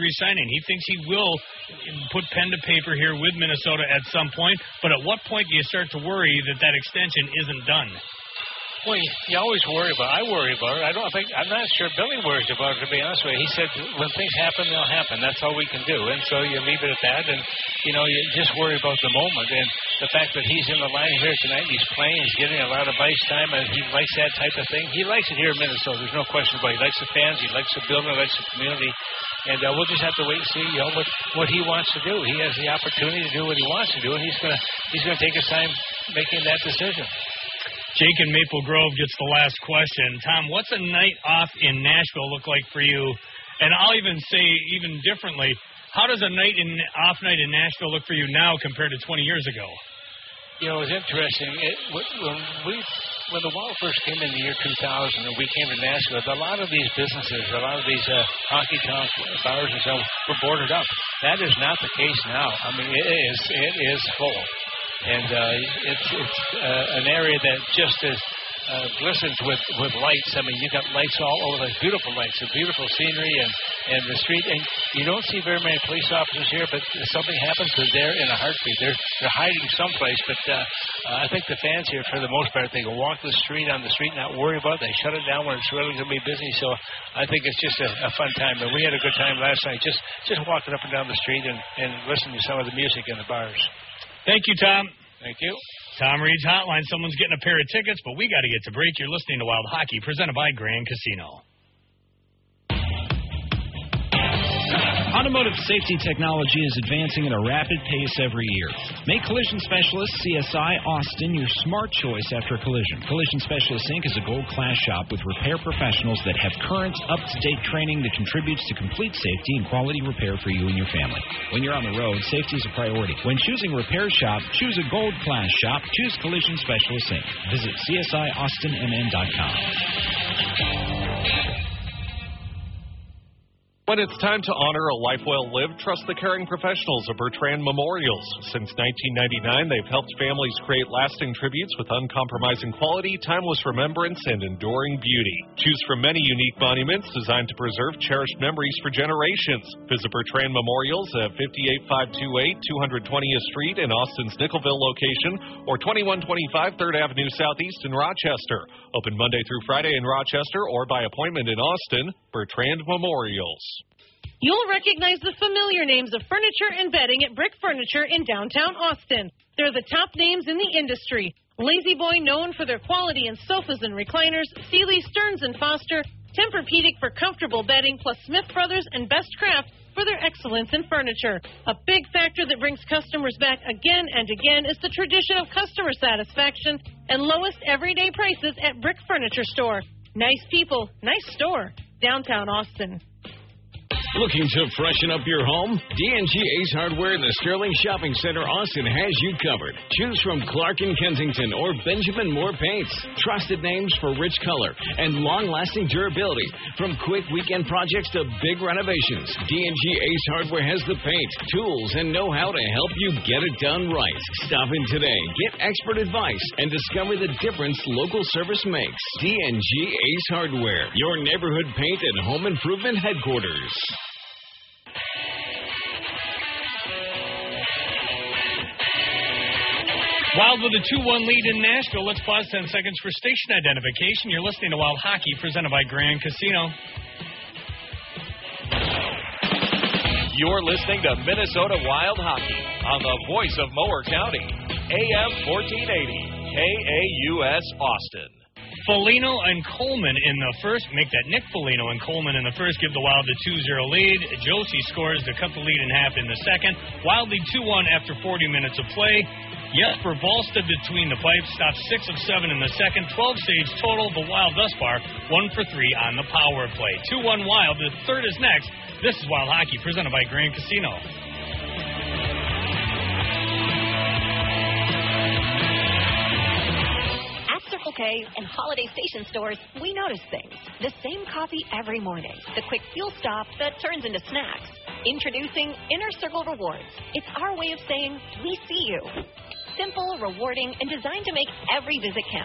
re-signing. He thinks he will put pen to paper here with Minnesota at some point, but at what point do you start to worry that extension isn't done? Well, you always worry about it. I worry about it. I'm not sure Billy worries about it, to be honest with you. He said when things happen, they'll happen. That's all we can do. And so you leave it at that, and, you just worry about the moment. And the fact that he's in the line here tonight, he's playing, he's getting a lot of ice time, and he likes that type of thing. He likes it here in Minnesota. There's no question about it. He likes the fans. He likes the building. He likes the community. And we'll just have to wait and see, what he wants to do. He has the opportunity to do what he wants to do, and he's gonna take his time making that decision. Jake in Maple Grove gets the last question. Tom, what's a night off in Nashville look like for you? And I'll even say even differently, how does a off night in Nashville look for you now compared to 20 years ago? It was interesting. When the Wild first came in the year 2000 and we came to Nashville, a lot of these businesses, a lot of these hockey tonks, bars and stuff were boarded up. That is not the case now. I mean, it is full. And it's an area that just is glistens with lights. I mean, you got lights all over. There's beautiful lights, and beautiful scenery, and the street. And you don't see very many police officers here, but if something happens, they're in a heartbeat. They're hiding someplace. But I think the fans here, for the most part, they can walk the street, not worry about it. They shut it down when it's really going to be busy. So I think it's just a fun time. And we had a good time last night, just walking up and down the street and listening to some of the music in the bars. Thank you, Tom. Thank you. Tom Reed's Hotline. Someone's getting a pair of tickets, but we got to get to break. You're listening to Wild Hockey, presented by Grand Casino. Automotive safety technology is advancing at a rapid pace every year. Make Collision Specialist CSI Austin your smart choice after a collision. Collision Specialist Inc. is a gold-class shop with repair professionals that have current, up-to-date training that contributes to complete safety and quality repair for you and your family. When you're on the road, safety is a priority. When choosing repair shop, choose a gold-class shop. Choose Collision Specialist Inc. Visit CSIAustinMN.com. When it's time to honor a life well lived, trust the caring professionals of Bertrand Memorials. Since 1999, they've helped families create lasting tributes with uncompromising quality, timeless remembrance, and enduring beauty. Choose from many unique monuments designed to preserve cherished memories for generations. Visit Bertrand Memorials at 58528 220th Street in Austin's Nickelville location, or 2125 3rd Avenue Southeast in Rochester. Open Monday through Friday in Rochester or by appointment in Austin. Bertrand Memorials. You'll recognize the familiar names of furniture and bedding at Brick Furniture in downtown Austin. They're the top names in the industry. Lazy Boy, known for their quality in sofas and recliners, Sealy, Stearns & Foster, Tempur-Pedic for comfortable bedding, plus Smith Brothers and Best Craft for their excellence in furniture. A big factor that brings customers back again and again is the tradition of customer satisfaction and lowest everyday prices at Brick Furniture Store. Nice people, nice store, downtown Austin. Looking to freshen up your home? D&G Ace Hardware in the Sterling Shopping Center, Austin has you covered. Choose from Clark & Kensington or Benjamin Moore paints. Trusted names for rich color and long-lasting durability. From quick weekend projects to big renovations, D&G Ace Hardware has the paint, tools, and know-how to help you get it done right. Stop in today, get expert advice, and discover the difference local service makes. D&G Ace Hardware, your neighborhood paint and home improvement headquarters. Wild with a 2-1 lead in Nashville. Let's pause 10 seconds for station identification. You're listening to Wild Hockey, presented by Grand Casino. You're listening to Minnesota Wild Hockey on the voice of Mower County, AM 1480, KAUS Austin. Foligno and Coleman in the first. Make that Nick Foligno and Coleman in the first. Give the Wild a 2-0 lead. Josie scores to cut the lead in half in the second. Wild lead 2-1 after 40 minutes of play. Jesper Wallstedt between the pipes. Stopped 6 of 7 in the second. 12 saves total. The Wild thus far 1 for 3 on the power play. 2-1 Wild. The third is next. This is Wild Hockey, presented by Grand Casino. Circle K and Holiday Station stores, we notice things. The same coffee every morning. The quick fuel stop that turns into snacks. Introducing Inner Circle Rewards. It's our way of saying, we see you. Simple, rewarding, and designed to make every visit count.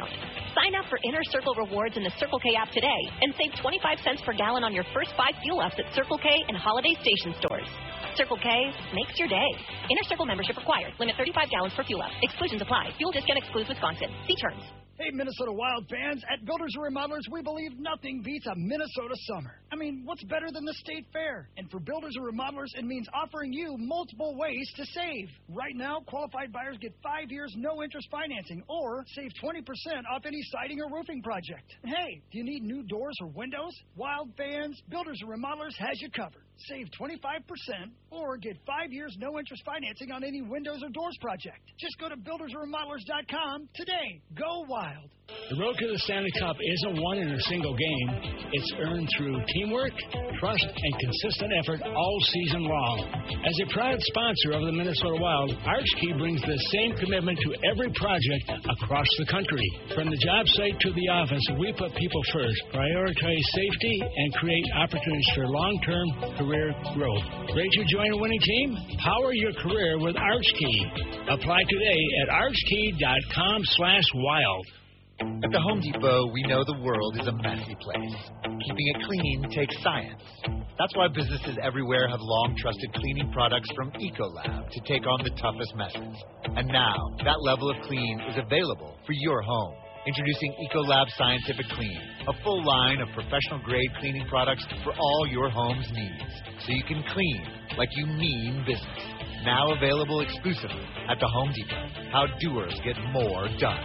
Sign up for Inner Circle Rewards in the Circle K app today and save 25 cents per gallon on your first 5 fuel ups at Circle K and Holiday Station stores. Circle K makes your day. Inner Circle membership required. Limit 35 gallons per fuel up. Exclusions apply. Fuel discount excludes Wisconsin. See terms. Hey, Minnesota Wild fans, at Builders and Remodelers, we believe nothing beats a Minnesota summer. I mean, what's better than the State Fair? And for Builders and Remodelers, it means offering you multiple ways to save. Right now, qualified buyers get 5 years no-interest financing or save 20% off any siding or roofing project. And hey, do you need new doors or windows? Wild fans, Builders and Remodelers has you covered. Save 25% or get 5 years no-interest financing on any windows or doors project. Just go to buildersandremodelers.com today. Go Wild. The road to the Stanley Cup isn't won in a single game. It's earned through teamwork, trust, and consistent effort all season long. As a proud sponsor of the Minnesota Wild, Archkey brings the same commitment to every project across the country. From the job site to the office, we put people first, prioritize safety, and create opportunities for long-term career growth. Ready to join a winning team? Power your career with Archkey. Apply today at archkey.com/wild. At the Home Depot, we know the world is a messy place. Keeping it clean takes science. That's why businesses everywhere have long trusted cleaning products from Ecolab to take on the toughest messes. And now, that level of clean is available for your home. Introducing Ecolab Scientific Clean, a full line of professional-grade cleaning products for all your home's needs, so you can clean like you mean business. Now available exclusively at the Home Depot. How doers get more done.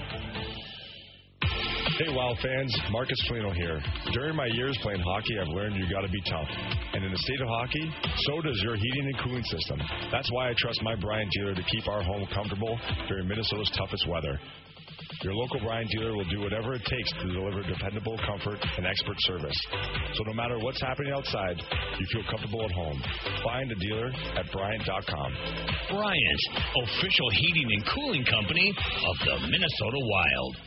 Hey, Wild fans, Marcus Foligno here. During my years playing hockey, I've learned you got to be tough. And in the state of hockey, so does your heating and cooling system. That's why I trust my Bryant dealer to keep our home comfortable during Minnesota's toughest weather. Your local Bryant dealer will do whatever it takes to deliver dependable comfort and expert service. So no matter what's happening outside, you feel comfortable at home. Find a dealer at Bryant.com. Bryant, official heating and cooling company of the Minnesota Wild.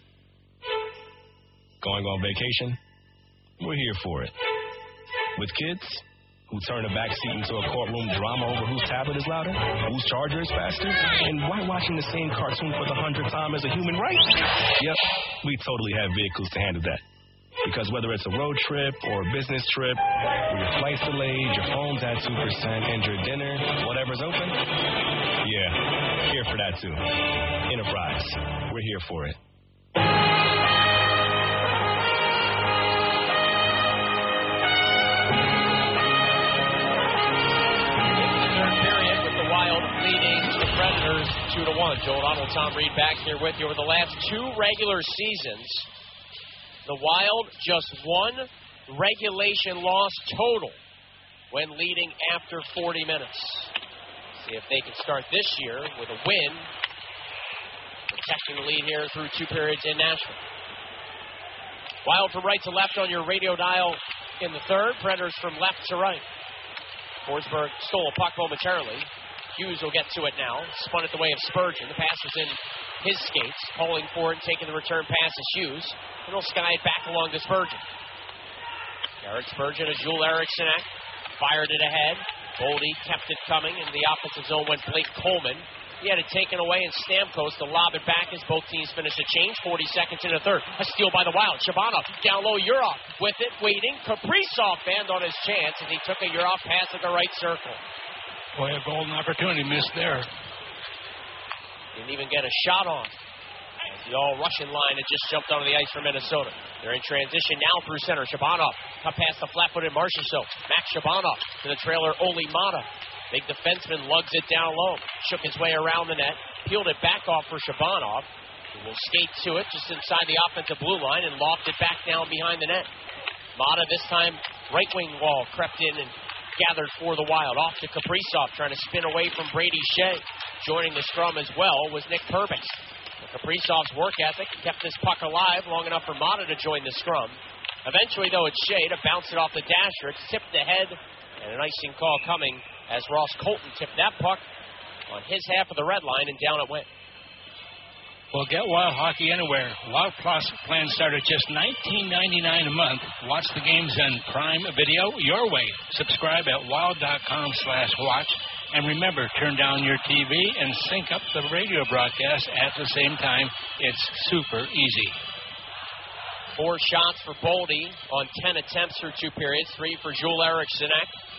Going on vacation? We're here for it. With kids who turn the back seat into a courtroom drama over whose tablet is louder, whose charger is faster, and why watching the same cartoon for the 100th time is a human right? Yep, we totally have vehicles to handle that. Because whether it's a road trip or a business trip, where your flight's delayed, your phone's at 2%, and your dinner, whatever's open, yeah, here for that too. Enterprise, we're here for it. Leading the Predators 2-1. Joel Donald, Tom Reed back here with you. Over the last 2 regular seasons, the Wild just 1 regulation loss total when leading after 40 minutes. See if they can start this year with a win, protecting the lead here through 2 periods in Nashville. Wild from right to left on your radio dial in the third. Predators from left to right. Forsberg stole a puck momentarily. Hughes will get to it now. Spun it the way of Spurgeon. The pass was in his skates. Calling for it and taking the return pass is Hughes. And he'll sky it back along to Spurgeon. Eric Spurgeon as Joel Eriksson fired it ahead. Boldy kept it coming. In the offensive zone went Blake Coleman. He had it taken away, and Stamkos to lob it back as both teams finish a change. 40 seconds in the third. A steal by the Wild. Shabanov down low. Urov with it, waiting. Kaprizov banned on his chance as he took a Urov pass at the right circle. Boy, a golden opportunity missed there. Didn't even get a shot on. As the all-Russian line had just jumped onto the ice for Minnesota. They're in transition now through center. Shabanov cut past the flat-footed Marchessault. Max Shabanov to the trailer Oli Mata. Big defenseman lugs it down low. Shook his way around the net. Peeled it back off for Shabanov. He will skate to it just inside the offensive blue line and loft it back down behind the net. Mata this time right wing wall crept in and gathered for the Wild. Off to Kaprizov, trying to spin away from Brady Shea. Joining the scrum as well was Nick Perbix. Kaprizov's work ethic kept this puck alive long enough for Mata to join the scrum. Eventually, though, it's Shea to bounce it off the dasher. It's tipped ahead, and an icing call coming as Ross Colton tipped that puck on his half of the red line, and down it went. Well, get Wild Hockey anywhere. Wild Plus plans start at just $19.99 a month. Watch the games on Prime Video your way. Subscribe at wild.com/watch. And remember, turn down your TV and sync up the radio broadcast at the same time. It's super easy. 4 shots for Boldy on 10 attempts through 2 periods. 3 for Joel Eriksson.